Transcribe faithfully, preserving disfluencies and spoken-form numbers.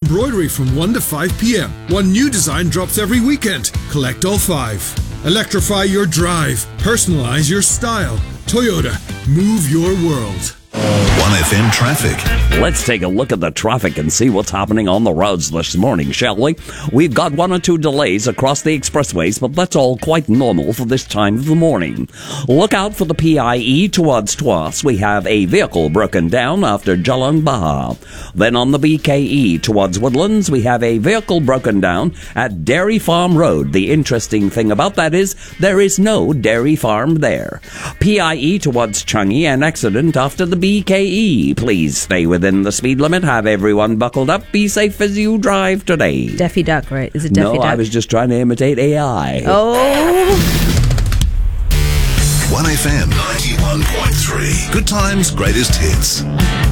embroidery from one to five p.m. One new design drops every weekend. Collect all five. Electrify your drive. Personalize your style. Toyota. Move your world. one F M traffic. Let's take a look at the traffic and see what's happening on the roads this morning, shall we? We've got one or two delays across the expressways, but that's all quite normal for this time of the morning. Look out for the P I E towards Tuas. We have a vehicle broken down after Jalan Bahar. Then on the B K E towards Woodlands, we have a vehicle broken down at Dairy Farm Road. The interesting thing about that is there is no dairy farm there. P I E towards Changi, an accident after the B K E. Please stay within the speed limit. Have everyone buckled up. Be safe as you drive today. Daffy Duck, right? Is it Daffy no, Duck? I was just trying to imitate A I. Oh. one F M ninety-one point three. Good times, greatest hits.